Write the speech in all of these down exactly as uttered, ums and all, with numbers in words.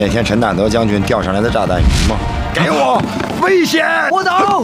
那天陈大德将军钓上来的炸弹鱼吗？给我！危险！ 我走。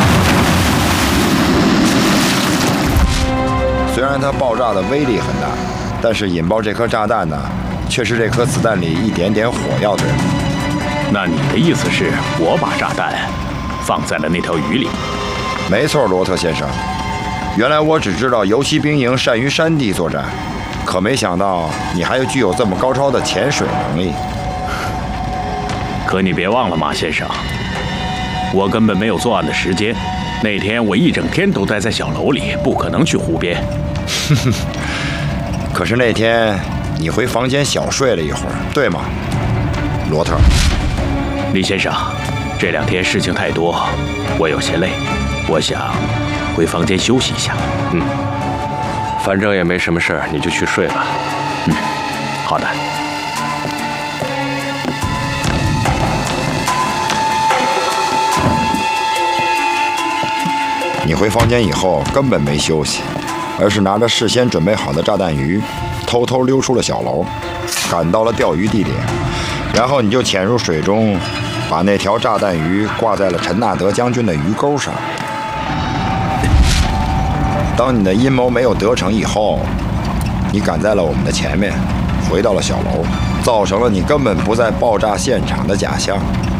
虽然它爆炸的威力很大，但是引爆这颗炸弹呢，却是这颗子弹里一点点火药，对吗？ 那你的意思是我把炸弹放在了那条鱼里？ 没错，罗特先生。原来我只知道游骑兵营善于山地作战，可没想到你还有具有这么高超的潜水能力。 可你别忘了，马先生，我根本没有作案的时间。那天我一整天都待在小楼里，不可能去湖边。 可是那天你回房间小睡了一会儿，对吗，罗特？ 李先生，这两天事情太多，我有些累，我想回房间休息一下。 嗯，反正也没什么事儿，你就去睡吧。 嗯，好的。 你回房间以后根本没休息，而是拿着事先准备好的炸弹鱼，偷偷溜出了小楼，赶到了钓鱼地点，然后你就潜入水中，把那条炸弹鱼挂在了陈纳德将军的鱼钩上。当你的阴谋没有得逞以后，你赶在了我们的前面，回到了小楼，造成了你根本不在爆炸现场的假象。